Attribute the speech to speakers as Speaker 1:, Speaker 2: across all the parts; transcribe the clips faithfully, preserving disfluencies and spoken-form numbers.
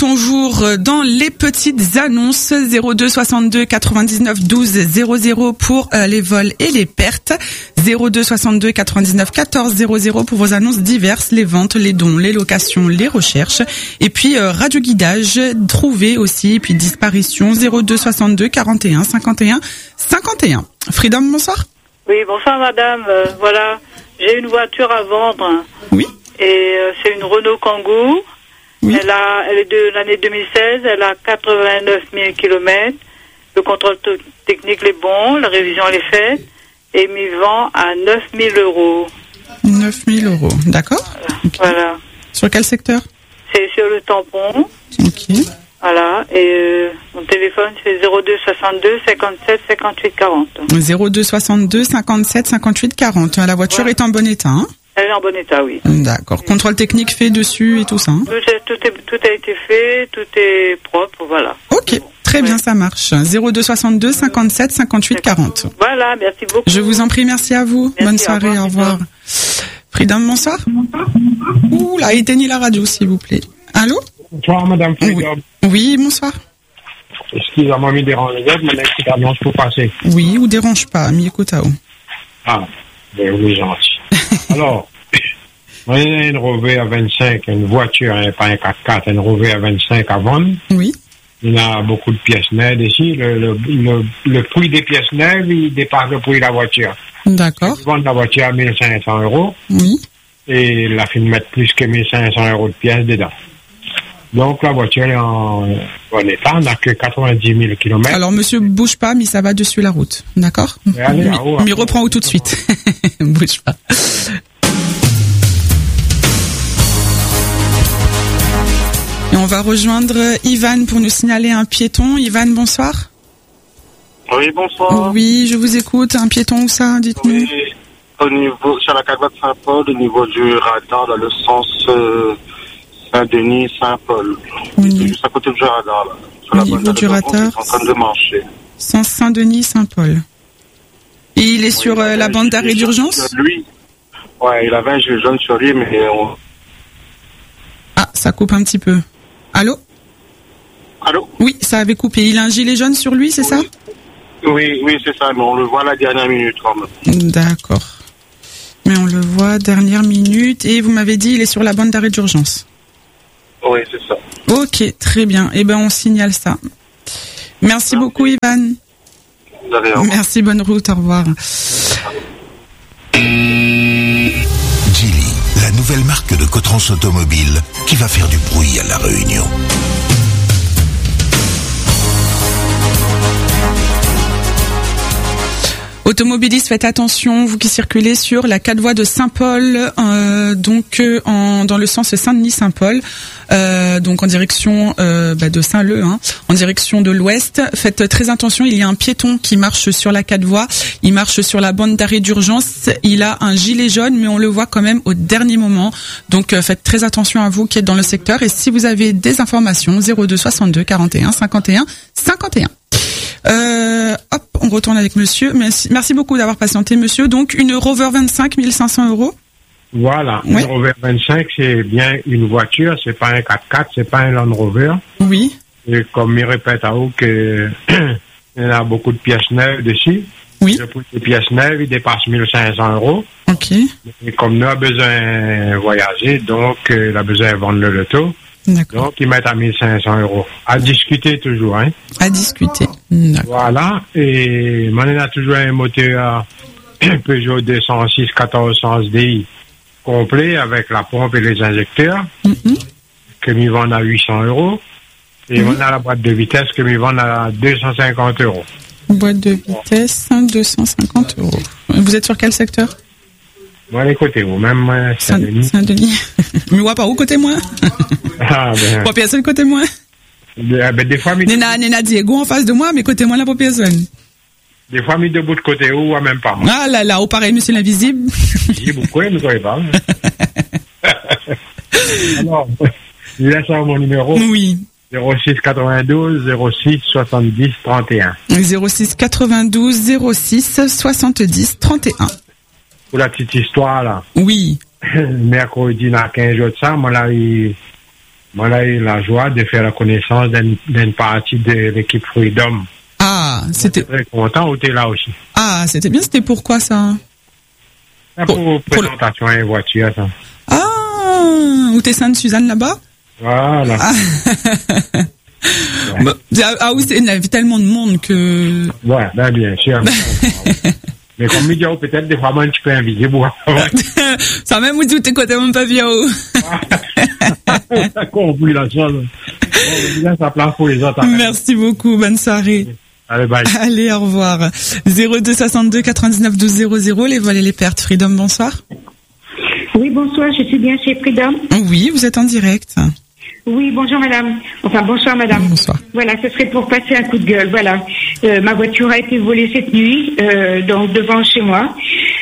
Speaker 1: ton jour dans les petites annonces. Zéro deux soixante-deux quatre-vingt-dix-neuf douze zéro zéro pour euh, les vols et les pertes. Zéro deux soixante-deux quatre-vingt-dix-neuf quatorze zéro zéro pour vos annonces diverses, les ventes, les dons, les locations, les recherches. Et puis euh, radio guidage, trouver aussi, et puis disparition. Zéro deux soixante-deux quarante et un cinquante et un cinquante et un. Freedom, bonsoir.
Speaker 2: Oui, bonsoir madame. Euh, voilà, j'ai une voiture à vendre.
Speaker 1: Oui.
Speaker 2: Et euh, c'est une Renault Kangoo. Oui. Elle, a, elle est de l'année deux mille seize, elle a quatre-vingt-neuf mille kilomètres. Le contrôle t- technique est bon, la révision elle est faite. Et m'y vend à neuf mille euros.
Speaker 1: neuf mille euros, d'accord.
Speaker 2: Voilà.
Speaker 1: Okay.
Speaker 2: Voilà.
Speaker 1: Sur quel secteur?
Speaker 2: C'est sur le tampon.
Speaker 1: Ok.
Speaker 2: Voilà, et euh, mon téléphone c'est zéro deux soixante-deux cinquante-sept cinquante-huit quarante.
Speaker 1: zéro deux soixante-deux cinquante-sept cinquante-huit quarante. La voiture voilà. Est en bon état, hein?
Speaker 2: Elle est en bon état, oui.
Speaker 1: D'accord. Oui. Contrôle technique fait dessus et tout ça, hein?
Speaker 2: tout, est, tout, est, tout a été fait, tout est propre, voilà.
Speaker 1: Ok, très oui. bien, ça marche. zéro deux soixante-deux cinquante-sept cinquante-huit quarante.
Speaker 2: Voilà, merci beaucoup.
Speaker 1: Je vous en prie, merci à vous. Merci, bonne soirée, au revoir. Au revoir. Freedom, bonsoir. Ouh là, éteignez la radio, s'il vous plaît. Allô?
Speaker 3: Bonsoir, madame Freedom.
Speaker 1: Oui, oui bonsoir.
Speaker 3: Excusez-moi, mais dérange les autres, mais l'écoute annonce pour passer.
Speaker 1: Oui, ou dérange pas, mi écoutao.
Speaker 3: Ah, ben oui, gentil. Alors, on a une Rover à vingt-cinq, une voiture, hein, pas un quatre-quatre, une Rover à vingt-cinq à vendre.
Speaker 1: Oui.
Speaker 3: Il y a beaucoup de pièces neuves ici. Le, le, le, le prix des pièces neuves, il dépasse le prix de la voiture.
Speaker 1: D'accord.
Speaker 3: Ils vendent la voiture à mille cinq cents euros.
Speaker 1: Oui.
Speaker 3: Et la fin de mettre plus que mille cinq cents euros de pièces dedans. Donc, la voiture est en bon état. On n'a que quatre-vingt-dix mille kilomètres.
Speaker 1: Alors, monsieur, bouge pas, mais ça va dessus la route. D'accord?
Speaker 3: Mais allez,
Speaker 1: mais,
Speaker 3: haut,
Speaker 1: mais reprends-vous tout de suite. Bouge pas. Et on va rejoindre Ivan pour nous signaler un piéton. Ivan, bonsoir.
Speaker 4: Oui, bonsoir.
Speaker 1: Oui, je vous écoute. Un piéton où ça? Dites-nous.
Speaker 4: Oui, au niveau, sur la Cadvoie de Saint-Paul, au niveau du radar, dans le sens euh, Saint-Denis-Saint-Paul.
Speaker 1: Oui.
Speaker 4: C'est juste à côté du radar, là. Sur
Speaker 1: au
Speaker 4: la
Speaker 1: niveau du radar.
Speaker 4: En train de marcher.
Speaker 1: Sens Saint-Denis-Saint-Paul. Et il est oui, sur euh, la bande d'arrêt d'urgence?
Speaker 4: Lui. Ouais, il avait un gilet jaune sur lui, mais on...
Speaker 1: Ah, ça coupe un petit peu. Allô?
Speaker 4: Allô?
Speaker 1: Oui, ça avait coupé. Il a un gilet jaune sur lui, c'est
Speaker 4: oui.
Speaker 1: ça?
Speaker 4: Oui, oui, c'est ça, mais on le voit à la dernière minute quand même.
Speaker 1: D'accord. Mais on le voit dernière minute. Et vous m'avez dit, il est sur la bande d'arrêt d'urgence.
Speaker 4: Oui, c'est ça.
Speaker 1: Ok, très bien. Eh ben, on signale ça. Merci, Merci. beaucoup, Ivan.
Speaker 4: De rien.
Speaker 1: Merci, bonne route, au revoir.
Speaker 5: Geely, la nouvelle marque de Cotrans Automobile qui va faire du bruit à La Réunion.
Speaker 1: Automobilistes, faites attention, vous qui circulez sur la quatre voies de Saint-Paul, euh, donc euh, en, dans le sens Saint-Denis-Saint-Paul, euh, donc en direction euh, bah, de Saint-Leu, hein, en direction de l'ouest. Faites très attention, il y a un piéton qui marche sur la quatre voies, il marche sur la bande d'arrêt d'urgence, il a un gilet jaune, mais on le voit quand même au dernier moment. Donc euh, faites très attention à vous qui êtes dans le secteur. Et si vous avez des informations, zéro deux soixante-deux quarante et un cinquante et un cinquante et un. Euh, hop, on retourne avec monsieur. Merci, merci beaucoup d'avoir patienté, monsieur. Donc, une Rover vingt-cinq, mille cinq cents euros.
Speaker 3: Voilà. Ouais. Une Rover vingt-cinq, c'est bien une voiture, c'est pas un quatre-quatre, c'est pas un Land Rover.
Speaker 1: Oui.
Speaker 3: Et comme il répète à vous que il y a beaucoup de pièces neuves dessus.
Speaker 1: Oui.
Speaker 3: Le prix des pièces neuves, il dépasse mille cinq cents euros.
Speaker 1: Ok.
Speaker 3: Et comme nous avons besoin de voyager, donc, euh, il a besoin de vendre le loto.
Speaker 1: D'accord.
Speaker 3: Donc, ils mettent à mille cinq cents euros. À discuter toujours, hein.
Speaker 1: À discuter. D'accord.
Speaker 3: Voilà. Et moi, on a toujours un moteur Peugeot deux cent six quatorze cents D I complet avec la pompe et les injecteurs, mm-hmm. que nous vendons à huit cents euros. Et mm-hmm. on a la boîte de vitesse que nous vendons à deux cent cinquante euros.
Speaker 1: Boîte de vitesse, deux cent cinquante euros. Vous êtes sur quel secteur?
Speaker 3: Moi, les côtés, vous, même euh, Saint-Denis.
Speaker 1: Saint-Denis. Mais ouais, pas où côté moi?
Speaker 3: Ah, ben.
Speaker 1: Pas personne côté moi.
Speaker 3: De, ben, des fois, mi...
Speaker 1: Nena, Nena Diego en face de moi, mais côté moi, là, pas personne.
Speaker 3: Des fois, mis debout de côté où, ou même pas. Moi.
Speaker 1: Ah là là, au pareil, monsieur l'invisible.
Speaker 3: Oui, vous pouvez, ne croyez pas. Alors, je laisse mon numéro.
Speaker 1: Oui.
Speaker 3: zéro six quatre-vingt-douze zéro six soixante-dix trente et un.
Speaker 1: zéro six quatre-vingt-douze zéro six soixante-dix trente et un.
Speaker 3: Pour la petite histoire, là.
Speaker 1: Oui.
Speaker 3: Mercredi, dans quinze jours de ça, moi, là, il, Moi, là, j'ai eu la joie de faire la connaissance d'une, d'une partie de l'équipe Freedom.
Speaker 1: Ah, c'était...
Speaker 3: J'étais très content, où t'es là aussi.
Speaker 1: Ah, c'était bien, c'était pourquoi ça?
Speaker 3: C'est pour, pour présentation à une voiture, ça.
Speaker 1: Ah, où t'es Sainte-Suzanne là-bas?
Speaker 3: Voilà.
Speaker 1: Ah,
Speaker 3: Ouais.
Speaker 1: bah, ah oui, c'est- il y avait tellement de monde que...
Speaker 3: Ouais, ben, bien sûr. Mais comme il dit, oh, peut-être des fois, moi, tu peux inviter pour
Speaker 1: Ça même vous dit, t'es côté même pas bien haut.
Speaker 3: T'as compris la chose. Bon, bien, ça place pour les autres.
Speaker 1: Merci beaucoup, bonne soirée.
Speaker 3: Allez, bye.
Speaker 1: Allez, au revoir. zéro deux soixante-deux quatre-vingt-dix-neuf douze zéro zéro, les vols et les pertes. Freedom, bonsoir.
Speaker 6: Oui, bonsoir, je suis bien chez Freedom.
Speaker 1: Oui, vous êtes en direct.
Speaker 6: Oui, bonjour madame. Enfin, bonsoir madame.
Speaker 1: Bonsoir.
Speaker 6: Voilà, ce serait pour passer un coup de gueule. Voilà, Euh, ma voiture a été volée cette nuit, euh, donc devant chez moi.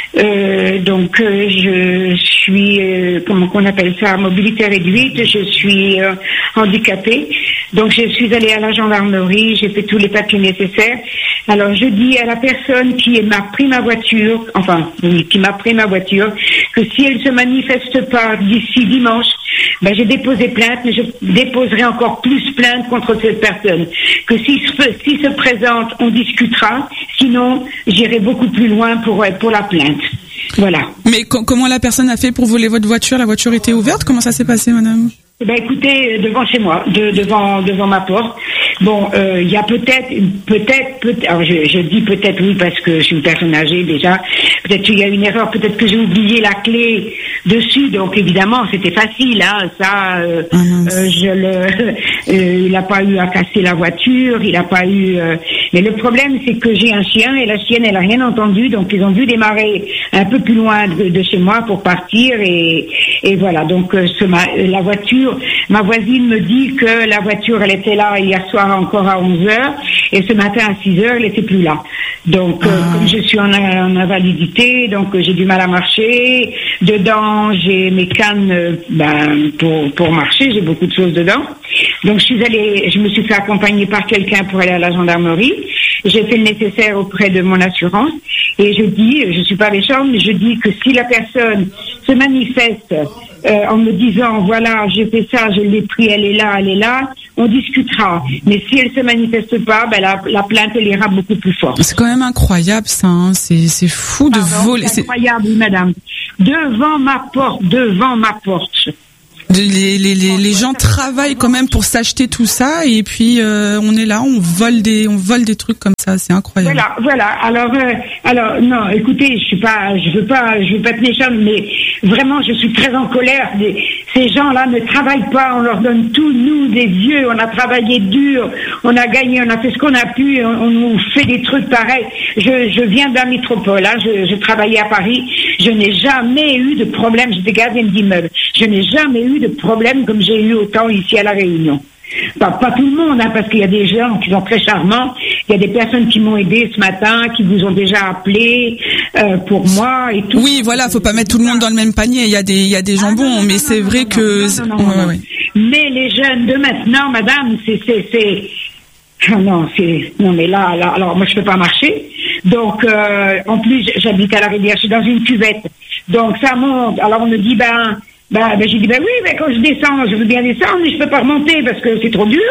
Speaker 6: Euh, donc euh, je suis, euh, comment qu'on appelle ça, à mobilité réduite. Je suis euh, handicapée. Donc je suis allée à la gendarmerie, j'ai fait tous les papiers nécessaires. Alors je dis à la personne qui m'a pris ma voiture, enfin oui, qui m'a pris ma voiture, que si elle se manifeste pas d'ici dimanche, ben j'ai déposé plainte, mais je déposerai encore plus plainte contre cette personne. Que s'il se, s'il se présente, on discutera. Sinon, j'irai beaucoup plus loin pour pour la plainte. Voilà.
Speaker 1: Mais co- comment la personne a fait pour voler votre voiture? La voiture était ouverte? Comment ça s'est passé, madame?
Speaker 6: Eh ben écoutez, devant chez moi, de, devant devant ma porte. Bon, il euh, y a peut-être, peut-être, peut-être. Alors je, je dis peut-être oui parce que je suis une personne âgée déjà. Peut-être qu'il y a une erreur. Peut-être que j'ai oublié la clé dessus. Donc évidemment, c'était facile. Hein, ça, euh,
Speaker 1: Ah,
Speaker 6: euh, je le. Euh, il n'a pas eu à casser la voiture. Il n'a pas eu. Euh, mais le problème, c'est que j'ai un chien et la chienne, elle a rien entendu. Donc ils ont dû démarrer un peu plus loin de, de chez moi pour partir et et voilà. Donc euh, ce, ma, la voiture. Ma voisine me dit que la voiture, elle était là hier soir encore à onze heures et ce matin à six heures, elle était plus là. Donc, euh,
Speaker 1: Ah.
Speaker 6: comme je suis en, en invalidité, donc euh, j'ai du mal à marcher. Dedans, j'ai mes cannes euh, ben, pour, pour marcher, j'ai beaucoup de choses dedans. Donc, je suis allée, je me suis fait accompagner par quelqu'un pour aller à la gendarmerie. J'ai fait le nécessaire auprès de mon assurance et je dis, je suis pas méchante, mais je dis que si la personne se manifeste euh, en me disant voilà, j'ai fait ça, je l'ai pris, elle est là, elle est là, on discutera. Mais si elle se manifeste pas, ben la, la plainte elle ira beaucoup plus fort.
Speaker 1: C'est quand même incroyable, ça. Hein. C'est, c'est fou de
Speaker 6: Pardon,
Speaker 1: voler.
Speaker 6: c'est
Speaker 1: C'est...
Speaker 6: incroyable, oui, madame. Devant ma porte, devant ma porte.
Speaker 1: Les, les, les, les gens travaillent quand même pour s'acheter tout ça et puis euh, on est là, on vole des, on vole des trucs comme ça, c'est incroyable.
Speaker 6: Voilà, voilà. Alors, euh, alors non, écoutez, je suis pas, je veux pas, je veux pas être méchante, mais vraiment, je suis très en colère. Des, ces gens-là ne travaillent pas, on leur donne tout, nous, des vieux, on a travaillé dur, on a gagné, on a fait ce qu'on a pu, on, on nous fait des trucs pareils. Je, je viens de la métropole, hein, je, je travaillais à Paris, je n'ai jamais eu de problème, j'étais gardienne d'immeuble, je n'ai jamais eu de problème comme j'ai eu autant ici à La Réunion. Pas, pas tout le monde, hein, parce qu'il y a des gens qui sont très charmants. Il y a des personnes qui m'ont aidé ce matin, qui vous ont déjà appelé euh, pour moi et tout.
Speaker 1: Oui, voilà, faut pas mettre tout le monde dans le même panier. Il y a des, il y a des gens
Speaker 6: Ah, non,
Speaker 1: bons,
Speaker 6: non,
Speaker 1: mais
Speaker 6: non,
Speaker 1: c'est
Speaker 6: non,
Speaker 1: vrai
Speaker 6: non,
Speaker 1: que.
Speaker 6: non, non, non,
Speaker 1: Ouais,
Speaker 6: non.
Speaker 1: ouais.
Speaker 6: Mais les jeunes de maintenant, madame, c'est, c'est, c'est. Ah non, c'est. Non, mais là, là, alors moi je peux pas marcher. Donc, euh, en plus, j'habite à la rivière, je suis dans une cuvette. Donc ça monte. Alors on me dit, ben. Ben, ben j'ai dit, ben oui, ben quand je descends, je veux bien descendre, mais je peux pas remonter parce que c'est trop dur.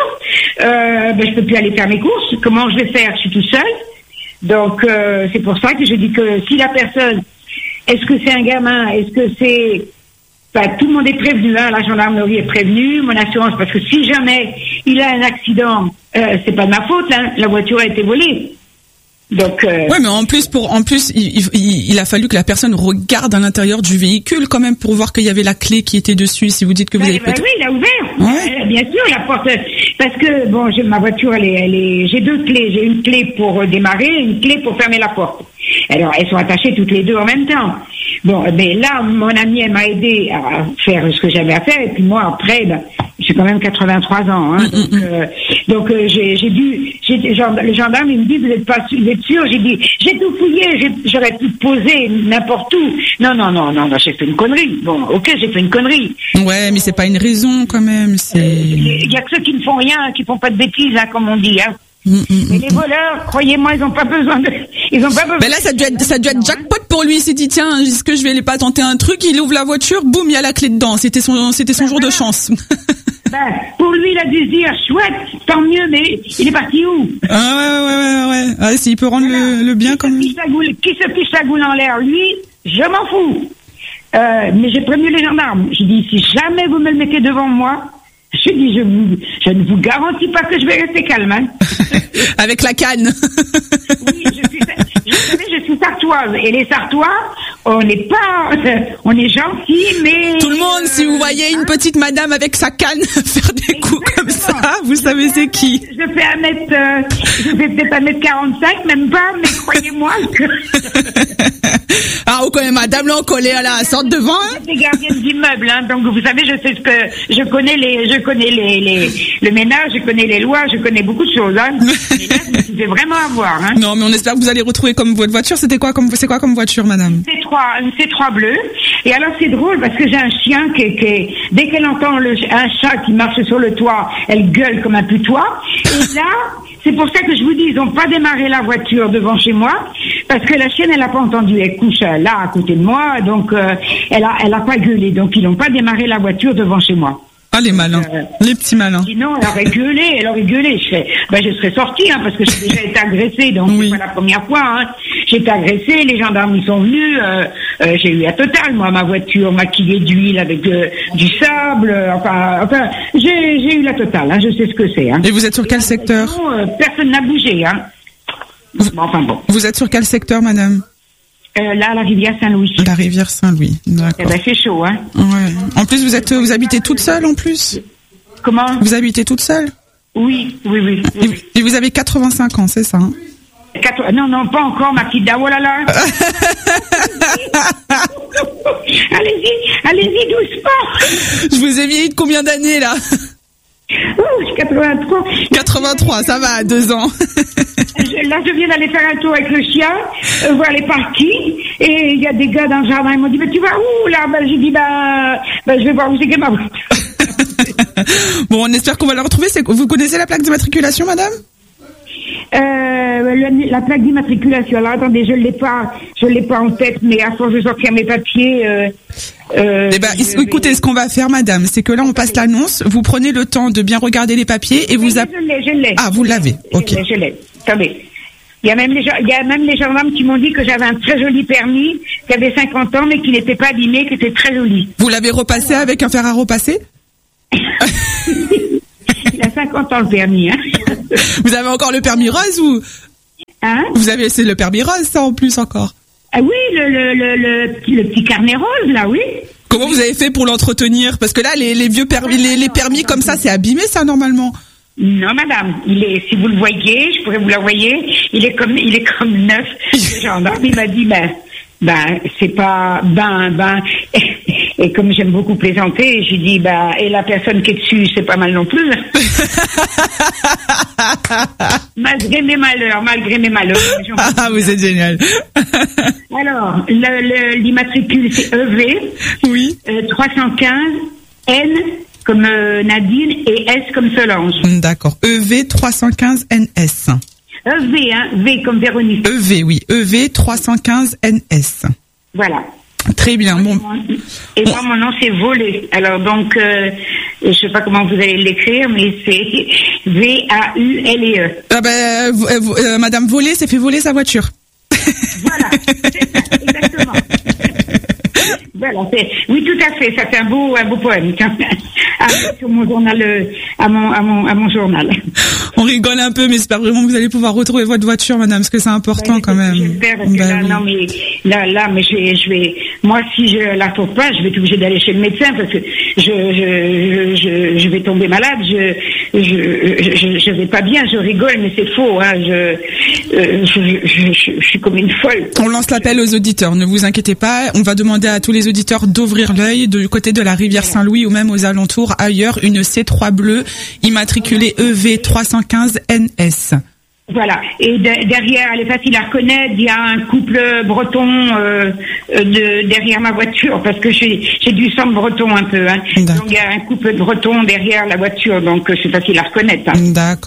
Speaker 6: Euh, ben je peux plus aller faire mes courses. Comment je vais faire? Je suis tout seul. Donc, euh, c'est pour ça que je dis que si la personne, est-ce que c'est un gamin, est-ce que c'est... Ben, tout le monde est prévenu, hein, la gendarmerie est prévenue, mon assurance, parce que si jamais il a un accident, euh, c'est pas de ma faute, hein, la voiture a été volée. Donc, euh...
Speaker 1: ouais, mais en plus, pour, en plus, il, il, il a fallu que la personne regarde à l'intérieur du véhicule quand même pour voir qu'il y avait la clé qui était dessus. Si vous dites que vous
Speaker 6: ben,
Speaker 1: avez
Speaker 6: ben
Speaker 1: peut-être...
Speaker 6: oui, il a ouvert.
Speaker 1: Ouais.
Speaker 6: Euh, bien sûr, la porte. Parce que bon, j'ai, ma voiture, elle est, elle est. J'ai deux clés. J'ai une clé pour euh, démarrer, et une clé pour fermer la porte. Alors, elles sont attachées toutes les deux en même temps. Bon, mais là, mon ami, elle m'a aidé à faire ce que j'avais à faire, et puis moi, après, ben, j'ai quand même quatre-vingt-trois ans, hein,
Speaker 1: Mm-mm.
Speaker 6: donc, euh, donc euh, j'ai, j'ai dû, j'ai, genre, le gendarme, il me dit, vous êtes pas, vous êtes sûr? J'ai dit, j'ai tout fouillé, j'ai, j'aurais pu poser n'importe où. Non, non, non, non, non, j'ai fait une connerie. Bon, ok, j'ai fait une connerie.
Speaker 1: Ouais, mais c'est pas une raison quand même. C'est.
Speaker 6: Il y a que ceux qui ne font rien, qui font pas de bêtises, hein, comme on dit, hein.
Speaker 1: Mmh, mmh,
Speaker 6: Mais les voleurs, croyez-moi, ils ont pas besoin de, ils ont pas besoin.
Speaker 1: Mais là, ça doit être, ça doit être jackpot pour lui. Il s'est dit, tiens, est-ce que je vais pas tenter un truc? Il ouvre la voiture, boum, il y a la clé dedans. C'était son, c'était son
Speaker 6: Ben,
Speaker 1: jour
Speaker 6: voilà.
Speaker 1: de chance.
Speaker 6: Ben, pour lui, il a dû se dire, chouette, tant mieux, mais il est parti où?
Speaker 1: Ah ouais, ouais, ouais, ouais. Ah, s'il peut rendre le, le bien comme.
Speaker 6: Qui se fiche la goule, qui se fiche la goule en l'air, lui, je m'en fous. Euh, mais j'ai prévenu les gendarmes. J'ai dit, si jamais vous me le mettez devant moi, je dis, je, vous, je ne vous garantis pas que je vais rester calme. Hein.
Speaker 1: Avec la canne.
Speaker 6: Oui, je suis, je, savez, je suis sartoise. Et les Sartois, on n'est pas, on est gentils, mais...
Speaker 1: Tout le monde, si vous voyez une petite madame avec sa canne faire des coups comme ça, vous savez c'est qui.
Speaker 6: Je fais un mètre, euh, je fais peut-être un mètre quarante-cinq, même pas, mais croyez-moi que...
Speaker 1: Ah, on connaît madame là, on collait à la sorte devant, hein.
Speaker 6: Des gardiennes d'immeubles, hein, donc vous savez, je sais ce que, je connais les, je connais les, les, le ménage, je connais les lois, je connais beaucoup de choses, hein. Mais là, je me suis fait vraiment avoir, hein.
Speaker 1: Non, mais on espère que vous allez retrouver comme votre voiture. C'était quoi comme, c'est quoi comme voiture, madame?
Speaker 6: C trois, une C trois bleue. Et alors c'est drôle parce que j'ai un chien qui, qui dès qu'elle entend le, un chat qui marche sur le toit, elle gueule comme un putois. Et là, c'est pour ça que je vous dis, ils n'ont pas démarré la voiture devant chez moi parce que la chienne, elle n'a pas entendu. Elle couche là à côté de moi, donc euh, elle a, elle a pas gueulé. Donc ils n'ont pas démarré la voiture devant chez moi.
Speaker 1: Ah, les malins, euh, les petits malins.
Speaker 6: Sinon, elle aurait gueulé, elle aurait gueulé. Je, serais, ben, je serais sortie, hein, parce que j'ai déjà été agressée, donc oui. C'est pas la première fois. Hein. J'ai été agressée, les gendarmes ils sont venus. Euh, euh, j'ai eu la totale, moi, ma voiture maquillée d'huile avec euh, du sable. Euh, enfin, enfin, j'ai, j'ai eu la totale. Hein, je sais ce que c'est. Hein.
Speaker 1: Et vous êtes sur quel secteur?
Speaker 6: euh, Personne n'a bougé. Hein.
Speaker 1: Vous, enfin bon. Vous êtes sur quel secteur, madame?
Speaker 6: Euh, là, la rivière Saint-Louis.
Speaker 1: La rivière Saint-Louis, d'accord.
Speaker 6: Eh ben, c'est chaud, hein.
Speaker 1: Ouais. En plus, vous êtes, vous habitez toute seule, en plus?
Speaker 6: Comment?
Speaker 1: Vous habitez toute seule?
Speaker 6: Oui, oui, oui. oui, oui.
Speaker 1: Et vous avez quatre-vingt-cinq ans, c'est ça, hein?
Speaker 6: Quatre... Non, non, pas encore, ma petite dame. Oh là là. Allez-y, allez-y doucement.
Speaker 1: Je vous ai vieilli de combien d'années, là?
Speaker 6: Oh, j'ai quatre-vingt-trois.
Speaker 1: quatre-vingt-trois, ça va, deux ans.
Speaker 6: je, là, je viens d'aller faire un tour avec le chien, euh, voir les parkings, et il y a des gars dans le jardin, ils m'ont dit, mais tu vas où, là? Ben, j'ai dit, ben, ben, je vais voir où c'est que ma voiture.
Speaker 1: Bon, on espère qu'on va la retrouver. C'est... Vous connaissez la plaque d'immatriculation, madame?
Speaker 6: Euh, le, la plaque d'immatriculation, alors attendez, je l'ai pas, je l'ai pas en tête, mais à force de sortir mes papiers, euh, euh,
Speaker 1: eh ben, je, écoutez, ce qu'on va faire, madame, c'est que là, on passe l'annonce, vous prenez le temps de bien regarder les papiers et vous...
Speaker 6: A... Je l'ai, je l'ai.
Speaker 1: Ah, vous l'avez, ok.
Speaker 6: Je l'ai, je l'ai. Attendez. Il y a même les, il y a même les gendarmes qui m'ont dit que j'avais un très joli permis, qui avait cinquante ans, mais qui n'était pas abîmé, qui était très joli.
Speaker 1: Vous l'avez repassé avec un fer à repasser?
Speaker 6: Il a cinquante ans, le permis, hein.
Speaker 1: Vous avez encore le permis rose ou?
Speaker 6: Hein?
Speaker 1: Vous avez, c'est le permis rose, ça, en plus, encore?
Speaker 6: Ah oui, le, le, le, le, le petit carnet rose, là, oui.
Speaker 1: Comment vous avez fait pour l'entretenir? Parce que là, les, les vieux permis, les, les permis comme ça, c'est abîmé, ça, normalement.
Speaker 6: Non, madame. Il est, si vous le voyez, je pourrais vous l'envoyer. Il est comme, il est comme neuf. Le gendarme, il m'a dit, ben, ben, c'est pas, ben, ben, et comme j'aime beaucoup plaisanter, j'ai dit, ben, et la personne qui est dessus, c'est pas mal non plus. Malgré mes malheurs, malgré mes malheurs.
Speaker 1: Ah, vous êtes génial.
Speaker 6: Alors, le, le, l'immatricule, c'est E V.
Speaker 1: Oui.
Speaker 6: Euh, trois cent quinze, N comme euh, Nadine et S comme Solange.
Speaker 1: D'accord. E V trois cent quinze N S.
Speaker 6: E V, hein, V comme Véronique.
Speaker 1: E V, oui. E V trois cent quinze N S.
Speaker 6: Voilà.
Speaker 1: Très bien. Bon.
Speaker 6: Et moi, mon nom, c'est Volé. Alors, donc, euh, je sais pas comment vous allez l'écrire, mais c'est V A U L E E.
Speaker 1: Ah ben, euh, euh, Madame Volé s'est fait voler sa voiture.
Speaker 6: Voilà. C'est ça, exactement. Voilà, c'est, oui, tout à fait. Ça fait un beau, un beau poème. À, sur mon journal, à mon, à mon, à mon journal.
Speaker 1: On rigole un peu, mais j'espère vraiment que vous allez pouvoir retrouver votre voiture, madame, parce que c'est important
Speaker 6: bah,
Speaker 1: quand même.
Speaker 6: J'espère, parce que
Speaker 1: bah,
Speaker 6: là,
Speaker 1: oui.
Speaker 6: non, mais là, là, mais je vais, je vais, moi, si je la trouve pas, je vais être obligée d'aller chez le médecin parce que je, je, je, je vais tomber malade. Je, je, je, je vais pas bien. Je rigole, mais c'est faux. Hein. Je, euh, je, je, je, je suis comme une folle.
Speaker 1: On lance l'appel aux auditeurs. Ne vous inquiétez pas. On va demander à tous les auditeurs d'ouvrir l'œil du côté de la rivière Saint-Louis ou même aux alentours. Ailleurs, une C trois bleue immatriculée E V trois cent quinze N S.
Speaker 6: Voilà. Et de, derrière, elle est facile à reconnaître. Il y a un couple breton euh, de, derrière ma voiture parce que j'ai, j'ai du sang breton un peu. Hein. Donc il y a un couple breton derrière la voiture, donc c'est facile à reconnaître. Hein.
Speaker 1: D'accord.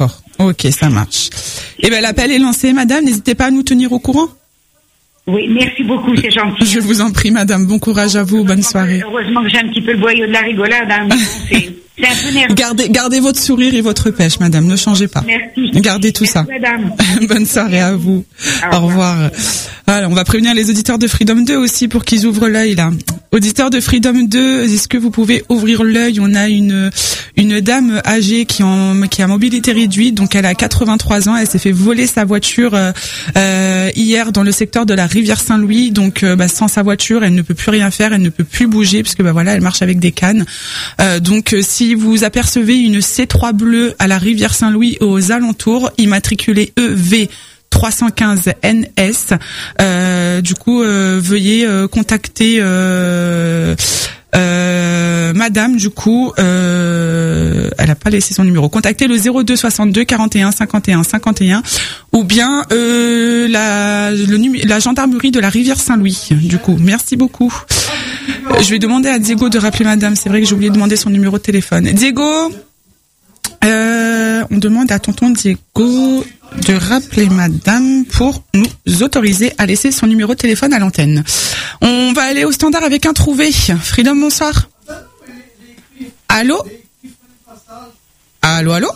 Speaker 1: Ok, ça marche. Eh ben, l'appel est lancé, madame. N'hésitez pas à nous tenir au courant.
Speaker 6: Oui, merci beaucoup, c'est gentil.
Speaker 1: Je vous en prie, madame. Bon courage à vous. Bonne soirée.
Speaker 6: Heureusement que j'ai un petit peu le boyau de la rigolade. Hein, mais bon, c'est, c'est un peu nerveux.
Speaker 1: Gardez, gardez votre sourire et votre pêche, madame. Ne changez pas.
Speaker 6: Merci.
Speaker 1: Gardez tout
Speaker 6: merci,
Speaker 1: ça.
Speaker 6: Madame.
Speaker 1: Bonne soirée à vous. Au revoir. Au revoir. Voilà, on va prévenir les auditeurs de Freedom deux aussi pour qu'ils ouvrent l'œil là. Auditeurs de Freedom deux, est-ce que vous pouvez ouvrir l'œil? On a une une dame âgée qui en qui a mobilité réduite, donc elle a quatre-vingt-trois ans, elle s'est fait voler sa voiture euh, euh, hier dans le secteur de la rivière Saint-Louis. Donc euh, bah, sans sa voiture, elle ne peut plus rien faire, elle ne peut plus bouger puisque bah voilà, elle marche avec des cannes. Euh, donc euh, si vous apercevez une C trois bleue à la rivière Saint-Louis et aux alentours, immatriculée E V trois cent quinze N S. Euh, du coup, euh, veuillez euh, contacter euh, euh, Madame. Du coup, euh, elle a pas laissé son numéro. Contactez le zéro deux soixante-deux quarante et un cinquante et un cinquante et un ou bien euh, la le numé- la gendarmerie de la rivière Saint-Louis. Du coup, merci beaucoup. Je vais demander à Diego de rappeler Madame. C'est vrai que j'ai oublié de demander son numéro de téléphone. Diego. Euh, on demande à tonton Diego de rappeler madame pour nous autoriser à laisser son numéro de téléphone à l'antenne. On va aller au standard avec un trouvé. Freedom, bonsoir. Allô? Allô, allô?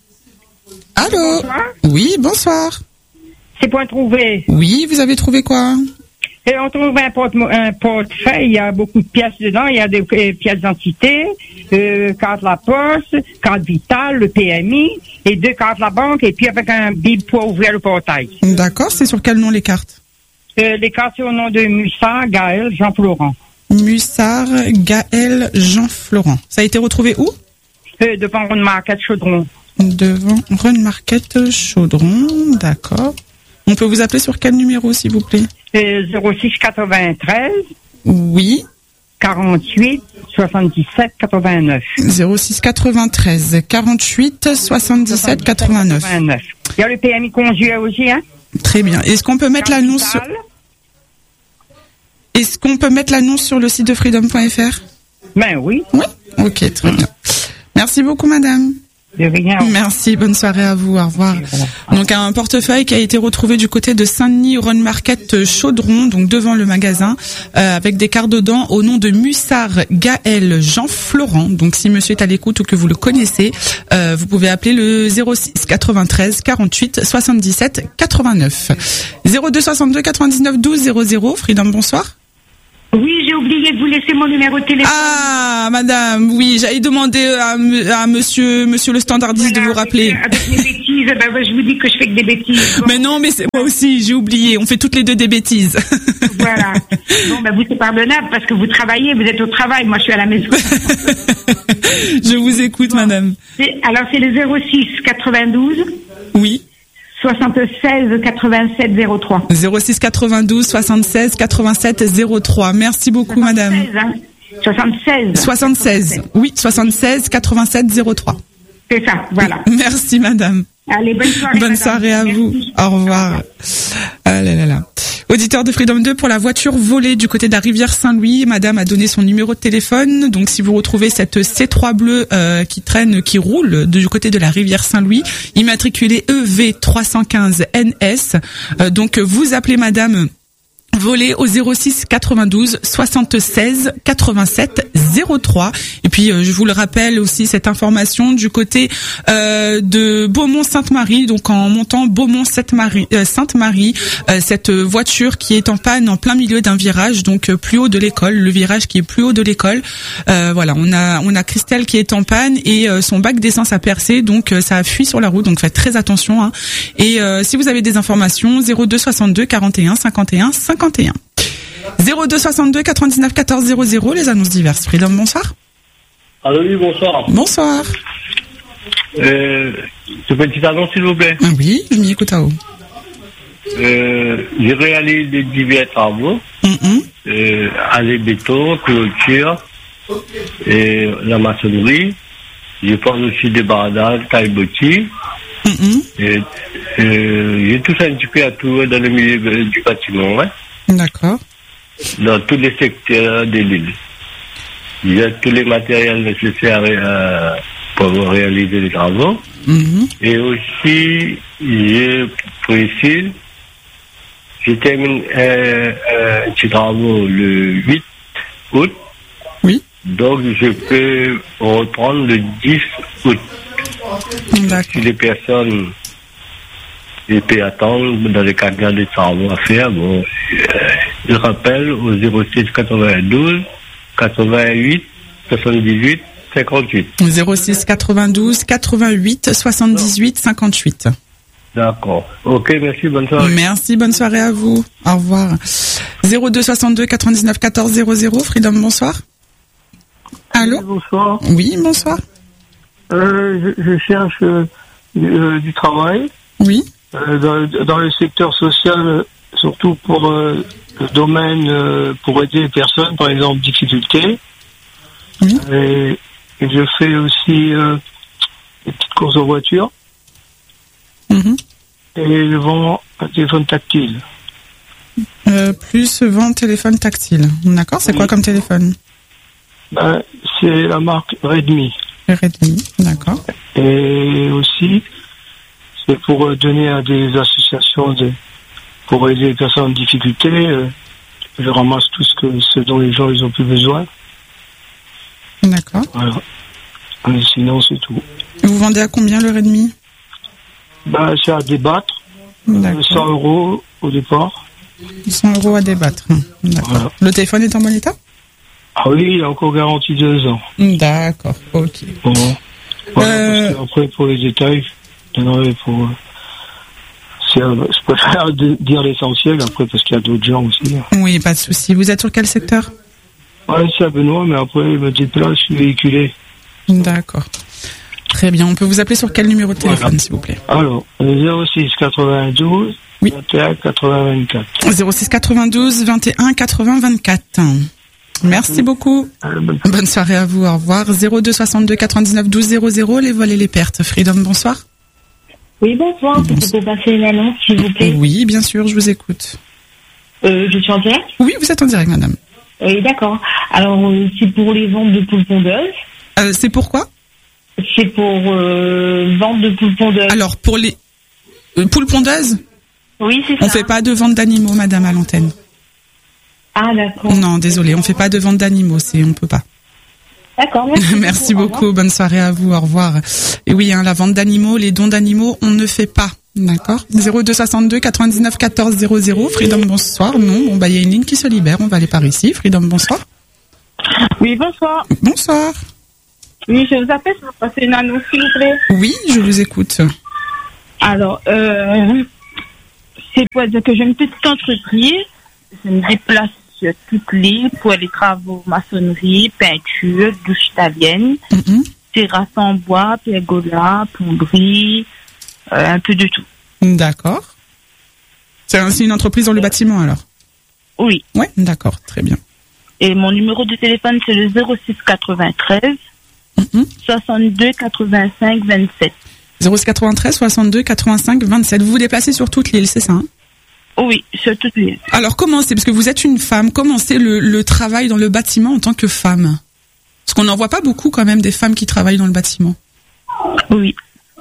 Speaker 1: Allô?
Speaker 7: Bonsoir.
Speaker 1: Oui, bonsoir.
Speaker 7: C'est pour un trouvé.
Speaker 1: Oui, vous avez trouvé quoi?
Speaker 7: Et on trouve un, porte, un portefeuille, il y a beaucoup de pièces dedans, il y a des euh, pièces d'identité, euh, carte la poste, carte vitale, le P M I, et deux cartes la banque, et puis avec un bip pour ouvrir le portail.
Speaker 1: D'accord, c'est sur quel nom les cartes?
Speaker 7: Euh, les cartes, c'est au nom de Mussard, Gaël, Jean-Florent.
Speaker 1: Mussard, Gaël, Jean-Florent. Ça a été retrouvé où?
Speaker 7: Euh, devant une marquette Chaudron.
Speaker 1: Devant Run Market Chaudron, d'accord. On peut vous appeler sur quel numéro, s'il vous plaît?
Speaker 7: Euh, zéro six quatre-vingt-treize.
Speaker 1: Oui.
Speaker 7: quarante-huit soixante-dix-sept quatre-vingt-neuf.
Speaker 1: zéro six quatre-vingt-treize quarante-huit soixante-dix-sept quatre-vingt-neuf.
Speaker 7: Il y a le P M I conduit aussi, hein?
Speaker 1: Très bien. Est-ce qu'on peut mettre l'annonce sur... Est-ce qu'on peut mettre l'annonce sur le site de freedom point f r?
Speaker 7: Ben oui.
Speaker 1: Oui. Ok, très bien. Merci beaucoup, madame.
Speaker 7: De rien.
Speaker 1: Merci, bonne soirée à vous, au revoir. Donc un portefeuille qui a été retrouvé du côté de Saint-Denis Run Market Chaudron, donc devant le magasin, euh, avec des cartes dedans au nom de Mussard Gaël Jean-Florent. Donc si monsieur est à l'écoute ou que vous le connaissez, euh, vous pouvez appeler le zéro six quatre-vingt-treize quarante-huit soixante-dix-sept quatre-vingt-neuf. zéro deux soixante-deux quatre-vingt-dix-neuf douze zéro zéro. Freedom, bonsoir.
Speaker 6: Oui, j'ai oublié de vous laisser mon numéro de téléphone.
Speaker 1: Ah, madame, oui, j'allais demander à, à monsieur, monsieur le standardiste voilà, de vous rappeler.
Speaker 6: Avec, avec mes bêtises, ben, ben, je vous dis que je fais que des bêtises. Bon.
Speaker 1: Mais non, mais c'est moi aussi, j'ai oublié. On fait toutes les deux des bêtises.
Speaker 6: Voilà. Bon, ben, vous, c'est pardonnable parce que vous travaillez, vous êtes au travail. Moi, je suis à la maison.
Speaker 1: Je vous écoute, bon. Madame.
Speaker 6: C'est, alors, c'est le zéro six quatre-vingt-douze.
Speaker 1: Oui.
Speaker 6: soixante-seize quatre-vingt-sept zéro trois.
Speaker 1: zéro six quatre-vingt-douze soixante-seize quatre-vingt-sept zéro trois. Merci beaucoup, madame.
Speaker 6: Hein. soixante-seize.
Speaker 1: soixante-seize. Oui, soixante-seize quatre-vingt-sept zéro trois.
Speaker 6: C'est ça, voilà.
Speaker 1: Merci, madame.
Speaker 6: Allez, bonne soirée.
Speaker 1: Bonne
Speaker 6: madame.
Speaker 1: soirée à
Speaker 6: Merci.
Speaker 1: vous. Au revoir. Ah là là là. Auditeur de Freedom deux, pour la voiture volée du côté de la rivière Saint-Louis, madame a donné son numéro de téléphone. Donc si vous retrouvez cette C trois bleue euh, qui traîne, qui roule du côté de la rivière Saint-Louis, immatriculée E V trois cent quinze N S, euh, donc vous appelez madame volé au zéro six quatre-vingt-douze soixante-seize quatre-vingt-sept zéro trois. Et puis euh, je vous le rappelle aussi, cette information du côté euh, de Beaumont-Sainte-Marie, donc en montant Beaumont-Sainte-Marie, euh, Sainte-Marie, euh, cette voiture qui est en panne en plein milieu d'un virage, donc euh, plus haut de l'école, le virage qui est plus haut de l'école. Euh, voilà, on a on a Christelle qui est en panne et euh, son bac d'essence a percé, donc euh, ça a fui sur la route, donc faites très attention. Hein. Et euh, si vous avez des informations, zéro deux soixante-deux quarante et un cinquante et un cinquante et un. zéro deux soixante-deux quatre-vingt-dix-neuf quatorze zéro zéro, les annonces diverses. Freedom, bonsoir.
Speaker 8: Allô, oui, bonsoir.
Speaker 1: Bonsoir.
Speaker 8: Euh, ce petit annonce, s'il vous plaît.
Speaker 1: Ah oui, je m'y écoute à haut.
Speaker 8: Euh, j'ai réalisé des divers travaux. Mm-hmm. Euh, aller béton, clôture, et la maçonnerie. Je parle aussi des bardages, taille-bâti. Mm-hmm. Et, euh, j'ai tout un petit peu à tout dans le milieu du bâtiment, ouais.
Speaker 1: D'accord.
Speaker 8: Dans tous les secteurs de l'île. Il y a tous les matériels nécessaires à, pour réaliser les travaux.
Speaker 1: Mhm.
Speaker 8: Et aussi, je précise, je termine euh, euh, ces travaux le huit août.
Speaker 1: Oui.
Speaker 8: Donc, je peux reprendre le dix août.
Speaker 1: D'accord.
Speaker 8: Si les personnes ils peuvent attendre dans le cadre des travaux à faire, bon, euh, je rappelle au zéro six quatre-vingt-douze quatre-vingt-huit soixante-dix-huit cinquante-huit.
Speaker 1: zéro six quatre-vingt-douze quatre-vingt-huit soixante-dix-huit cinquante-huit.
Speaker 8: D'accord. Ok, merci, bonne soirée.
Speaker 1: Merci, bonne soirée à vous. Au revoir. zéro deux soixante-deux quatre-vingt-dix-neuf quatorze zéro zéro. Freedom, bonsoir. Allô?
Speaker 9: Bonsoir.
Speaker 1: Oui, bonsoir.
Speaker 9: Euh, je, je cherche euh, euh, du travail.
Speaker 1: Oui.
Speaker 9: Euh, dans, dans le secteur social, euh, surtout pour euh, le domaine, euh, pour aider les personnes, par exemple, difficultés.
Speaker 1: Oui.
Speaker 9: Et, et je fais aussi euh, des petites courses en voiture.
Speaker 1: Mhm.
Speaker 9: Et je vends un téléphone tactile.
Speaker 1: Euh, plus vente téléphone tactile. D'accord, c'est
Speaker 9: Oui.
Speaker 1: quoi comme téléphone?
Speaker 9: Ben, c'est la marque Redmi.
Speaker 1: Redmi, d'accord.
Speaker 9: Et aussi, c'est pour euh, donner à des associations de, pour aider les personnes en difficulté. Euh, je ramasse tout ce, que, ce dont les gens ils ont plus besoin.
Speaker 1: D'accord.
Speaker 9: Voilà. Et sinon, c'est tout.
Speaker 1: Et vous vendez à combien le Redmi?
Speaker 9: Ben, c'est à débattre.
Speaker 1: D'accord.
Speaker 9: cent euros au départ.
Speaker 1: cent euros à débattre. D'accord.
Speaker 9: Voilà.
Speaker 1: Le téléphone est en bon état?
Speaker 9: Ah oui, il a encore garanti deux ans.
Speaker 1: D'accord, ok.
Speaker 9: Bon. Voilà,
Speaker 1: Euh,
Speaker 9: parce que après, pour les détails, je donnerai pour... euh, c'est, euh, je préfère de- dire l'essentiel après, parce qu'il y a d'autres gens aussi. Hein.
Speaker 1: Oui, pas de souci. Vous êtes sur quel secteur?
Speaker 9: Ouais, c'est à Benoît, mais après, je me déplace, je suis véhiculé.
Speaker 1: D'accord. Très bien. On peut vous appeler sur quel numéro de téléphone,
Speaker 9: Voilà.
Speaker 1: s'il vous plaît?
Speaker 9: Alors, zéro six quatre-vingt-douze
Speaker 1: Oui.
Speaker 9: vingt et un quatre-vingts vingt-quatre.
Speaker 1: zéro six quatre-vingt-douze vingt et un quatre-vingts vingt-quatre. Merci beaucoup.
Speaker 9: Euh, bonne-
Speaker 1: Bonne soirée à vous. Au revoir. zéro deux soixante-deux quatre-vingt-dix-neuf douze zéro zéro. Les vols et les pertes. Freedom, bonsoir.
Speaker 10: Oui, bonsoir. C'est pour passer une annonce, s'il vous plaît.
Speaker 1: Oui, bien sûr, je vous écoute.
Speaker 10: Euh, je suis en direct?
Speaker 1: Oui, vous êtes en direct, madame.
Speaker 10: Oui, d'accord. Alors, euh, c'est pour les ventes de poules pondeuses.
Speaker 1: Euh, c'est pourquoi?
Speaker 10: C'est pour euh, vente de poules pondeuses.
Speaker 1: Alors, pour les euh, poules pondeuses,
Speaker 10: Oui, c'est ça.
Speaker 1: on fait pas de vente d'animaux, madame, à l'antenne.
Speaker 10: Ah, d'accord.
Speaker 1: Non, désolé, on fait pas de vente d'animaux, c'est, on peut pas.
Speaker 10: D'accord, merci.
Speaker 1: Merci
Speaker 10: Au
Speaker 1: beaucoup, bonne soirée à vous, au revoir. Et oui, hein, la vente d'animaux, les dons d'animaux, on ne fait pas. D'accord. zéro deux soixante-deux quatre-vingt-dix-neuf quatorze zéro zéro. Freedom, bonsoir. Non, bon, bah, il y a une ligne qui se libère, on va aller par ici. Freedom, bonsoir.
Speaker 7: Oui, bonsoir.
Speaker 1: Bonsoir.
Speaker 7: Oui, je vous appelle pour passer une annonce, s'il vous plaît.
Speaker 1: Oui, je vous écoute.
Speaker 7: Alors, euh, c'est pour dire que j'ai une petite entreprise. Je me déplace sur toutes l'île pour les travaux maçonnerie, peinture, douche italienne,
Speaker 1: Mhm.
Speaker 7: terrasse en bois, pergola, plomberie, euh, un peu de tout.
Speaker 1: D'accord. C'est un- c'est une entreprise dans le bâtiment, alors?
Speaker 7: Oui.
Speaker 1: Ouais, d'accord, très bien.
Speaker 7: Et mon numéro de téléphone, c'est le zéro six quatre-vingt-treize
Speaker 1: Mhm.
Speaker 7: soixante-deux quatre-vingt-cinq vingt-sept.
Speaker 1: zéro six quatre-vingt-treize soixante-deux quatre-vingt-cinq vingt-sept. Vous vous déplacez sur toute l'île, c'est ça, hein?
Speaker 7: Oui, sur toute l'île.
Speaker 1: Alors, comment c'est, parce que vous êtes une femme, comment c'est le, le travail dans le bâtiment en tant que femme? Parce qu'on n'en voit pas beaucoup quand même des femmes qui travaillent dans le bâtiment.
Speaker 7: Oui.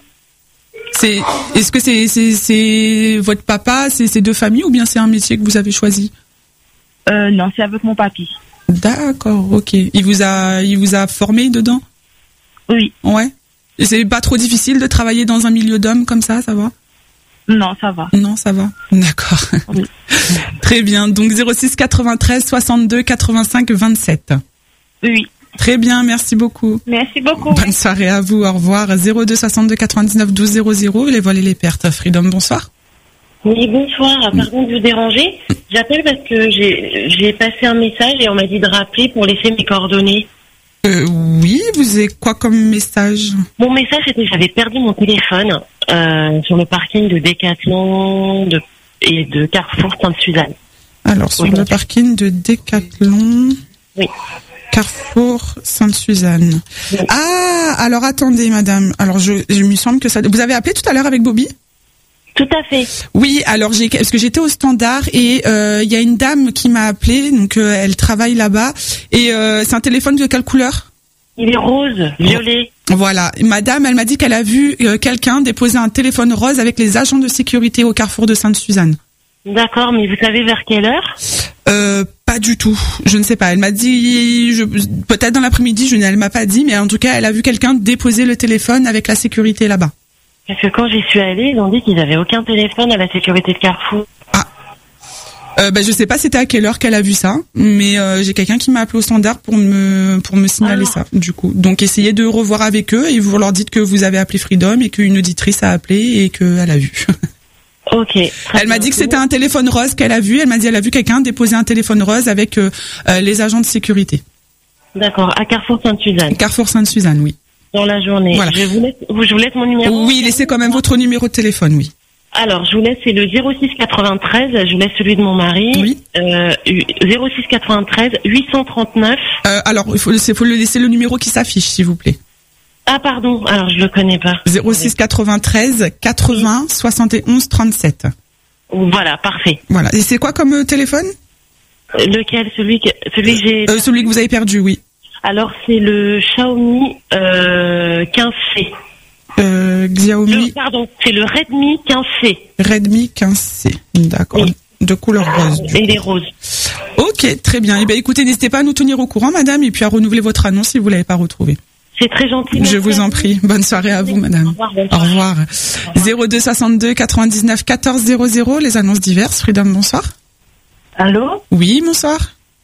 Speaker 1: C'est, est-ce que c'est, c'est, c'est votre papa, c'est ces deux familles, ou bien c'est un métier que vous avez choisi?
Speaker 7: Euh, non, c'est avec mon papy.
Speaker 1: D'accord, ok. Il vous a, il vous a formé dedans?
Speaker 7: Oui.
Speaker 1: Ouais. Et c'est pas trop difficile de travailler dans un milieu d'hommes comme ça, ça va?
Speaker 7: Non, ça va.
Speaker 1: Non, ça va. D'accord.
Speaker 7: Oui.
Speaker 1: Très bien. Donc zéro six quatre-vingt-treize soixante-deux quatre-vingt-cinq vingt-sept.
Speaker 7: Oui.
Speaker 1: Très bien, merci beaucoup.
Speaker 7: Merci beaucoup.
Speaker 1: Bonne soirée à vous, au revoir. zéro deux soixante-deux quatre-vingt-dix-neuf douze zéro zéro, les vols et les pertes. Freedom, bonsoir.
Speaker 11: Oui, bonsoir. Pardon de vous déranger. J'appelle parce que j'ai j'ai passé un message et on m'a dit de rappeler pour laisser mes coordonnées.
Speaker 1: Euh, oui, vous avez quoi comme message?
Speaker 11: Mon message était que j'avais perdu mon téléphone euh, sur le parking de Decathlon de, et de Carrefour Sainte-Suzanne.
Speaker 1: Alors, sur
Speaker 11: Oui,
Speaker 1: le
Speaker 11: donc.
Speaker 1: parking de Decathlon,
Speaker 11: Oui.
Speaker 1: Carrefour Sainte-Suzanne.
Speaker 11: Oui.
Speaker 1: Ah, alors attendez, madame. Alors, je, je me semble que ça... Vous avez appelé tout à l'heure avec Bobby?
Speaker 11: Tout à fait.
Speaker 1: Oui, alors j'ai parce que j'étais au standard et il euh, y a une dame qui m'a appelé, donc euh, elle travaille là-bas et euh, c'est un téléphone de quelle couleur?
Speaker 11: Il est rose, violet.
Speaker 1: Voilà. Madame, elle m'a dit qu'elle a vu euh, quelqu'un déposer un téléphone rose avec les agents de sécurité au carrefour de Sainte-Suzanne.
Speaker 11: D'accord, mais vous savez vers quelle heure?
Speaker 1: Euh, pas du tout. Je ne sais pas. Elle m'a dit, je, peut-être dans l'après-midi, je ne, elle m'a pas dit, mais en tout cas, elle a vu quelqu'un déposer le téléphone avec la sécurité là-bas.
Speaker 11: Parce que quand j'y suis allée, ils ont dit qu'ils n'avaient aucun téléphone à la sécurité de Carrefour.
Speaker 1: Ah. Euh, ben, je sais pas c'était à quelle heure qu'elle a vu ça, mais euh, j'ai quelqu'un qui m'a appelé au standard pour me pour me signaler ah. ça, du coup. Donc essayez de revoir avec eux et vous leur dites que vous avez appelé Freedom et qu'une auditrice a appelé et qu'elle a vu.
Speaker 11: Ok.
Speaker 1: Elle m'a dit que c'était un téléphone rose qu'elle a vu. Elle m'a dit elle a vu quelqu'un déposer un téléphone rose avec euh, euh, les agents de sécurité.
Speaker 11: D'accord. À Carrefour Sainte-Suzanne.
Speaker 1: Carrefour Sainte-Suzanne, oui.
Speaker 11: Dans la journée. Voilà. Je vous laisse, je vous laisse mon numéro.
Speaker 1: Oui, laissez quand même votre numéro de téléphone, oui.
Speaker 11: Alors, je vous laisse, c'est le zéro six quatre-vingt-treize, je vous laisse celui de mon mari.
Speaker 1: Oui.
Speaker 11: Euh, zéro six quatre-vingt-treize huit cent trente-neuf.
Speaker 1: Euh, alors, il faut, faut le laisser le numéro qui s'affiche, s'il vous plaît.
Speaker 11: Ah, pardon, alors je le connais pas.
Speaker 1: zéro six quatre-vingt-treize quatre-vingts soixante et onze trente-sept.
Speaker 11: Voilà, parfait.
Speaker 1: Voilà. Et c'est quoi comme euh, téléphone?
Speaker 11: euh, Lequel? Celui que, celui que j'ai...
Speaker 1: Euh, celui que vous avez perdu, oui.
Speaker 11: Alors, c'est le Xiaomi euh, quinze C.
Speaker 1: Euh, Xiaomi.
Speaker 11: Le, pardon, c'est le Redmi quinze C.
Speaker 1: Redmi quinze C, d'accord. Oui. De couleur rose.
Speaker 11: Et les roses.
Speaker 1: Ok, très bien. Eh bien, écoutez, n'hésitez pas à nous tenir au courant, madame, et puis à renouveler votre annonce si vous l'avez pas retrouvée.
Speaker 11: C'est très gentil.
Speaker 1: Je vous en prie. Bonne soirée à vous, madame. Au revoir. Au revoir. zéro deux soixante-deux quatre-vingt-dix-neuf quatorze zéro zéro, les annonces diverses. Freedom, bonsoir.
Speaker 10: Allô?
Speaker 1: Oui, bonsoir.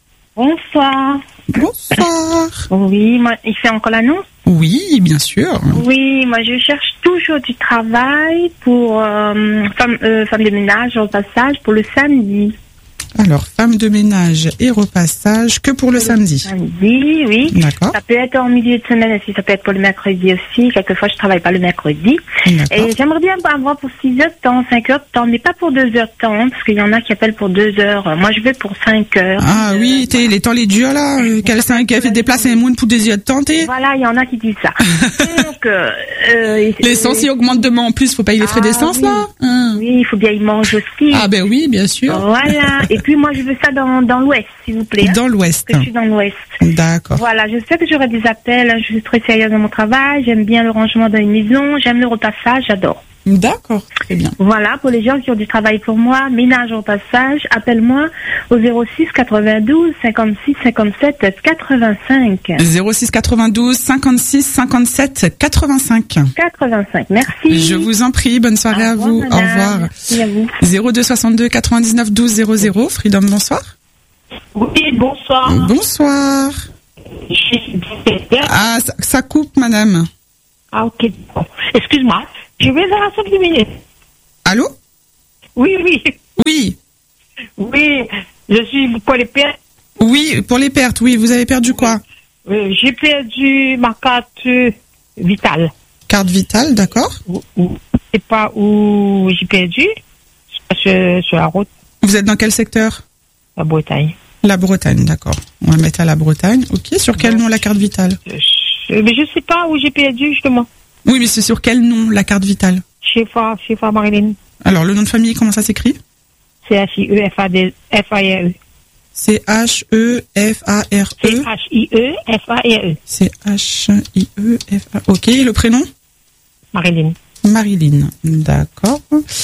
Speaker 10: Bonsoir.
Speaker 1: Bonsoir.
Speaker 10: Oui, moi, il fait encore l'annonce?
Speaker 1: Oui, bien sûr.
Speaker 10: Oui, moi je cherche toujours du travail pour euh, femme, euh, femme de ménage au passage pour le samedi.
Speaker 1: Alors, femme de ménage et repassage que pour le samedi.
Speaker 10: Samedi, oui.
Speaker 1: D'accord.
Speaker 10: Ça peut être en milieu de semaine aussi, ça peut être pour le mercredi aussi. Quelquefois, je travaille pas le mercredi. Et j'aimerais bien avoir pour six heures de temps, cinq heures de temps, mais pas pour deux heures de temps, hein, parce qu'il y en a qui appellent pour deux heures. Moi, je veux pour cinq heures.
Speaker 1: Ah oui, t'es les temps les durs là, euh, qu'elle qui a fait déplacer un monde pour des heures de temps, t'es.
Speaker 10: Voilà, il y en a qui disent ça. Donc, euh, euh,
Speaker 1: l'essence il augmente demain en plus, faut payer les frais ah, d'essence
Speaker 10: oui.
Speaker 1: là. Hum.
Speaker 10: Oui, il faut bien y manger aussi.
Speaker 1: Ah ben oui, bien sûr.
Speaker 10: Voilà. Et puis moi, je veux ça dans, dans l'ouest, s'il vous plaît.
Speaker 1: Dans l'ouest.
Speaker 10: Parce que je suis dans l'ouest.
Speaker 1: D'accord.
Speaker 10: Voilà, je sais que j'aurai des appels. Je suis très sérieuse dans mon travail. J'aime bien le rangement dans une maison. J'aime le repassage. J'adore.
Speaker 1: D'accord, très bien.
Speaker 10: Voilà, pour les gens qui ont du travail pour moi, ménage au passage, appelle-moi au zéro six quatre-vingt-douze cinquante-six cinquante-sept quatre-vingt-cinq.
Speaker 1: zéro six quatre-vingt-douze cinquante-six cinquante-sept quatre-vingt-cinq.
Speaker 10: quatre-vingt-cinq, merci.
Speaker 1: Je vous en prie, bonne soirée à vous.
Speaker 10: Madame.
Speaker 1: Au revoir.
Speaker 10: Merci à vous.
Speaker 1: zéro deux soixante-deux quatre-vingt-dix-neuf douze zéro zéro. Freedom, bonsoir.
Speaker 12: Oui, bonsoir.
Speaker 1: Bonsoir.
Speaker 12: Je suis...
Speaker 1: Ah, ça, ça coupe, madame.
Speaker 12: Ah, ok. Bon. Excuse-moi. Je vais vers la cinq minutes.
Speaker 1: Allô?
Speaker 12: Oui, oui.
Speaker 1: Oui.
Speaker 12: Oui, je suis pour les pertes.
Speaker 1: Oui, pour les pertes, oui. Vous avez perdu quoi?
Speaker 12: Oui, j'ai perdu ma carte euh, vitale.
Speaker 1: Carte vitale, d'accord.
Speaker 12: Je ne sais pas où j'ai perdu. Sur, sur la route.
Speaker 1: Vous êtes dans quel secteur?
Speaker 12: La Bretagne.
Speaker 1: La Bretagne, d'accord. On va mettre à la Bretagne. Ok, sur quel nom la carte vitale?
Speaker 12: je, Mais je ne sais pas où j'ai perdu, justement.
Speaker 1: Oui, mais c'est sur quel nom la carte vitale?
Speaker 12: Chefa, Chefa Marilyn.
Speaker 1: Alors, le nom de famille, comment ça s'écrit?
Speaker 12: C H I E F A R E.
Speaker 1: C H E F A R E.
Speaker 12: C H I E F A R E.
Speaker 1: C H I E F A. Ok, et le prénom?
Speaker 12: Marilyn.
Speaker 1: Marilyn, d'accord.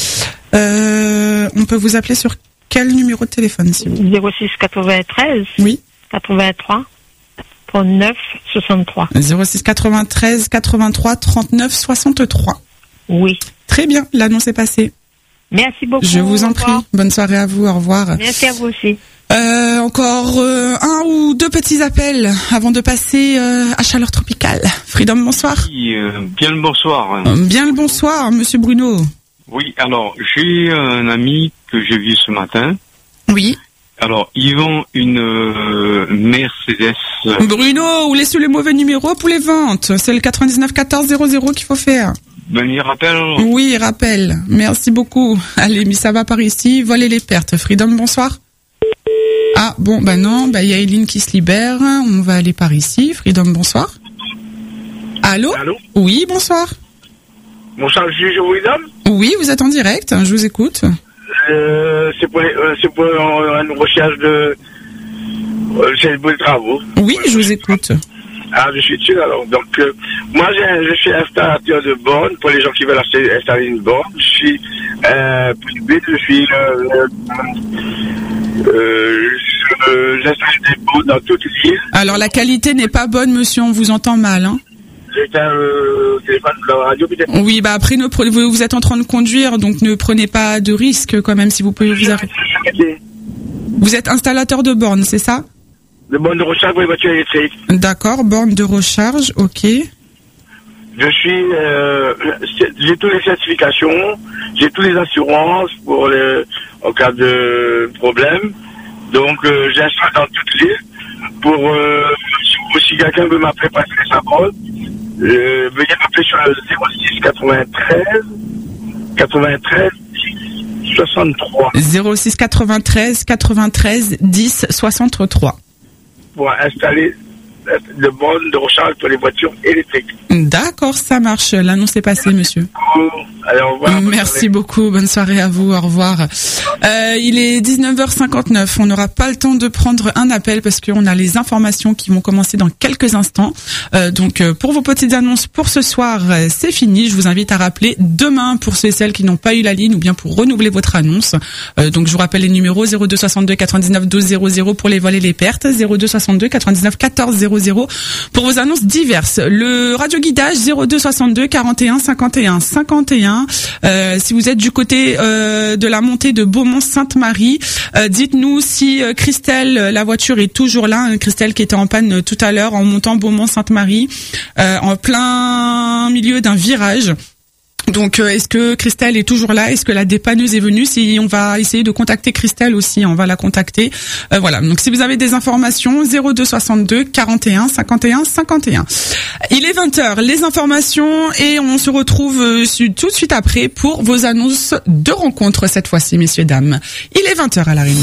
Speaker 1: Euh, on peut vous appeler sur quel numéro de téléphone, s'il vous plaît?
Speaker 12: zéro six quatre-vingt-treize.
Speaker 1: Oui.
Speaker 12: quatre-vingt-trois. trente-neuf soixante-trois.
Speaker 1: zéro six quatre-vingt-treize quatre-vingt-trois trente-neuf soixante-trois.
Speaker 12: Oui.
Speaker 1: Très bien, l'annonce est passée.
Speaker 12: Merci beaucoup.
Speaker 1: Je vous en prie. Bonne soirée à vous, au revoir.
Speaker 12: Merci à vous aussi.
Speaker 1: Euh, encore euh, un ou deux petits appels avant de passer euh, à Chaleur Tropicale. Freedom, bonsoir.
Speaker 13: Oui, euh, bien le bonsoir.
Speaker 1: Euh, bien le bonsoir, monsieur Bruno.
Speaker 13: Oui, alors, j'ai un ami que j'ai vu ce matin.
Speaker 1: Oui.
Speaker 13: Alors, ils vendent une euh, Mercedes.
Speaker 1: Bruno, ou laissez le mauvais numéro pour les ventes. C'est le quatre-vingt-dix-neuf quatorze zéro zéro qu'il faut faire.
Speaker 13: Ben, il rappelle.
Speaker 1: Oui, il rappelle. Merci beaucoup. Allez, mais ça va par ici. Voler les pertes. Freedom, bonsoir. Ah, bon, ben non, ben il y a Eileen qui se libère. On va aller par ici. Freedom, bonsoir. Allô?
Speaker 14: Allô?
Speaker 1: Oui, bonsoir.
Speaker 14: Bonsoir, juge Freedom?
Speaker 1: Oui, vous êtes en direct. Je vous écoute.
Speaker 14: Euh, c'est pour, euh, c'est pour euh, une recherche de... Euh, c'est pour les travaux.
Speaker 1: Oui, je vous écoute.
Speaker 14: Ah, je suis dessus alors. Donc, euh, moi, j'ai, je suis installateur de bornes pour les gens qui veulent acheter, installer une borne. Je suis euh, privé, je suis. Euh, euh, je, j'installe des bornes dans toute l'île.
Speaker 1: Alors, la qualité n'est pas bonne, monsieur, on vous entend mal, hein.
Speaker 14: J'ai un euh, téléphone de la radio, peut-être.
Speaker 1: Oui, bah après, ne prenez, vous, vous êtes en train de conduire, donc ne prenez pas de risque quand même, si vous pouvez vous arrêter. Vous êtes installateur de bornes, c'est ça?
Speaker 14: De bornes de recharge pour les voitures électriques.
Speaker 1: D'accord, borne de recharge, ok.
Speaker 14: Je suis, euh, j'ai toutes les certifications, j'ai toutes les assurances pour le, en cas de problème. Donc, euh, j'installe dans toute l'île. Pour, euh, si quelqu'un veut m'appeler passer sa borne, euh, veuillez m'appeler sur le zéro six quatre-vingt-treize quatre-vingt-treize dix soixante-trois.
Speaker 1: zéro six quatre-vingt-treize quatre-vingt-treize dix soixante-trois.
Speaker 14: Pour installer de bornes de recharge pour les voitures électriques.
Speaker 1: D'accord, ça marche. L'annonce est passée, monsieur.
Speaker 14: Allez, au revoir.
Speaker 1: Merci beaucoup. Bonne soirée à vous. Au revoir. Euh, il est dix-neuf heures cinquante-neuf. On n'aura pas le temps de prendre un appel parce qu'on a les informations qui vont commencer dans quelques instants. Euh, donc, pour vos petites annonces pour ce soir, c'est fini. Je vous invite à rappeler demain pour ceux et celles qui n'ont pas eu la ligne ou bien pour renouveler votre annonce. Euh, donc, je vous rappelle les numéros zéro deux soixante-deux quatre-vingt-dix-neuf douze zéro zéro pour les vols et les pertes, zéro deux soixante-deux quatre-vingt-dix-neuf quatorze zéro zéro pour vos annonces diverses. Le radio guidage zéro deux soixante-deux quarante et un cinquante et un cinquante et un. Euh, si vous êtes du côté euh, de la montée de Beaumont-Sainte-Marie, euh, dites-nous si euh, Christelle, la voiture est toujours là. Hein, Christelle qui était en panne euh, tout à l'heure en montant Beaumont-Sainte-Marie, euh, en plein milieu d'un virage. Donc, euh, est-ce que Christelle est toujours là? Est-ce que la dépanneuse est venue? Si on va essayer de contacter Christelle aussi, on va la contacter. Euh, voilà. Donc, si vous avez des informations, zéro deux soixante-deux quarante et un cinquante et un cinquante et un. Il est vingt heures. Les informations et on se retrouve euh, tout de suite après pour vos annonces de rencontres cette fois-ci, messieurs dames. Il est vingt heures à la Réunion.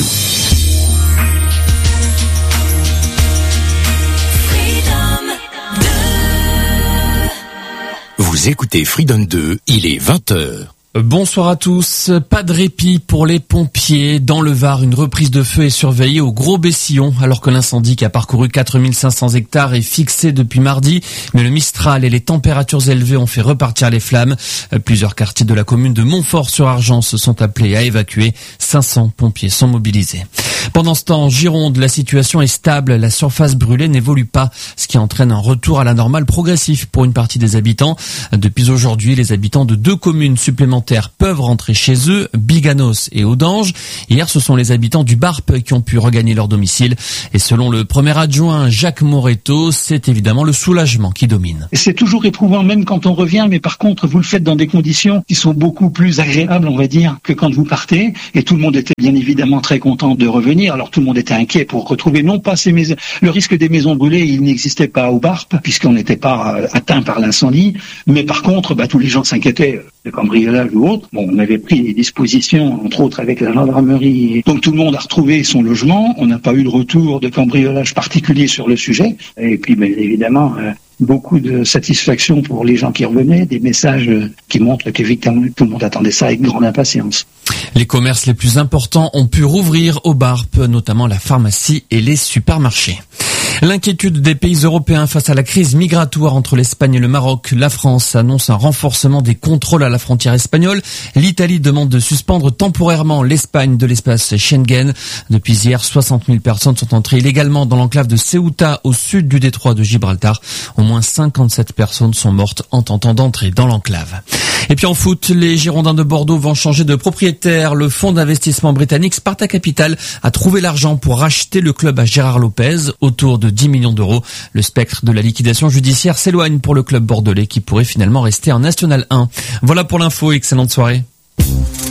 Speaker 15: Vous écoutez Freedom deux, il est vingt heures.
Speaker 16: Bonsoir à tous. Pas de répit pour les pompiers. Dans le Var, une reprise de feu est surveillée au Gros Bessillon, alors que l'incendie qui a parcouru quatre mille cinq cents hectares est fixé depuis mardi. Mais le Mistral et les températures élevées ont fait repartir les flammes. Plusieurs quartiers de la commune de Montfort-sur-Argence sont appelés à évacuer. cinq cents pompiers sont mobilisés. Pendant ce temps, en Gironde, la situation est stable. La surface brûlée n'évolue pas, ce qui entraîne un retour à la normale progressif pour une partie des habitants. Depuis aujourd'hui, les habitants de deux communes supplémentaires peuvent rentrer chez eux, Biganos et Audange. Hier, ce sont les habitants du Barp qui ont pu regagner leur domicile. Et selon le premier adjoint Jacques Moreto, c'est évidemment le soulagement qui domine.
Speaker 17: C'est toujours éprouvant même quand on revient, mais par contre, vous le faites dans des conditions qui sont beaucoup plus agréables, on va dire, que quand vous partez. Et tout le monde était bien évidemment très content de revenir. Alors tout le monde était inquiet pour retrouver non pas ces maisons. Le risque des maisons brûlées, il n'existait pas au Barp, puisqu'on n'était pas atteint par l'incendie. Mais par contre, bah, tous les gens s'inquiétaient de cambriolage ou autre. Bon, on avait pris des dispositions, entre autres avec la gendarmerie. Donc tout le monde a retrouvé son logement. On n'a pas eu de retour de cambriolage particulier sur le sujet. Et puis, bien évidemment, euh, beaucoup de satisfaction pour les gens qui revenaient, des messages qui montrent qu'évidemment tout le monde attendait ça avec grande impatience.
Speaker 16: Les commerces les plus importants ont pu rouvrir au Barp, notamment la pharmacie et les supermarchés. L'inquiétude des pays européens face à la crise migratoire entre l'Espagne et le Maroc. La France annonce un renforcement des contrôles à la frontière espagnole. L'Italie demande de suspendre temporairement l'Espagne de l'espace Schengen. Depuis hier, soixante mille personnes sont entrées illégalement dans l'enclave de Ceuta au sud du détroit de Gibraltar. Au moins cinquante-sept personnes sont mortes en tentant d'entrer dans l'enclave. Et puis en foot, les Girondins de Bordeaux vont changer de propriétaire. Le fonds d'investissement britannique Sparta Capital a trouvé l'argent pour racheter le club à Gérard Lopez, autour de dix millions d'euros. Le spectre de la liquidation judiciaire s'éloigne pour le club bordelais qui pourrait finalement rester en National un. Voilà pour l'info, excellente soirée.